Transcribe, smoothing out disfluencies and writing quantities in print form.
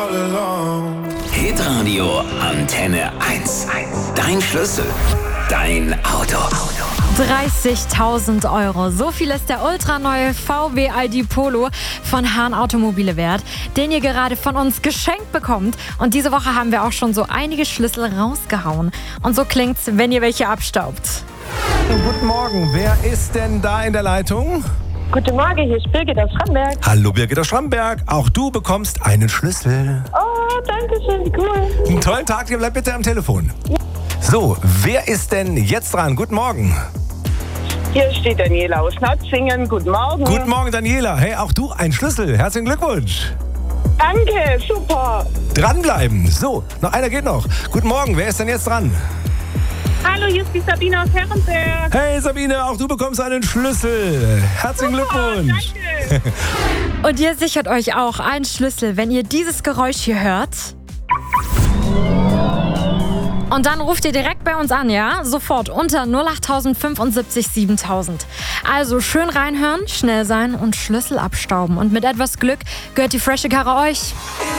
Hitradio Antenne 1. Dein Schlüssel. Dein Auto. 30.000 Euro. So viel ist der ultraneue VW ID Polo von Hahn Automobile wert, den ihr gerade von uns geschenkt bekommt. Und diese Woche haben wir auch schon so einige Schlüssel rausgehauen. Und so klingt's, wenn ihr welche abstaubt. Guten Morgen, wer ist denn da in der Leitung? Guten Morgen, hier ist Birgit aus Schramberg. Hallo Birgit aus Schramberg, auch du bekommst einen Schlüssel. Oh, danke schön, cool. Einen tollen Tag, ihr bleibt bitte am Telefon. So, wer ist denn jetzt dran? Guten Morgen. Hier steht Daniela aus Natzingen. Guten Morgen. Guten Morgen Daniela, hey, auch du ein Schlüssel, herzlichen Glückwunsch. Danke, super. Dranbleiben, so, noch einer geht noch. Guten Morgen, wer ist denn jetzt dran? Hallo, hier ist die Sabine aus Herrenberg. Hey Sabine, auch du bekommst einen Schlüssel. Herzlichen Glückwunsch. Danke. Und ihr sichert euch auch einen Schlüssel, wenn ihr dieses Geräusch hier hört. Und dann ruft ihr direkt bei uns an, ja? Sofort unter 08075 7000. Also schön reinhören, schnell sein und Schlüssel abstauben. Und mit etwas Glück gehört die frische Karre euch.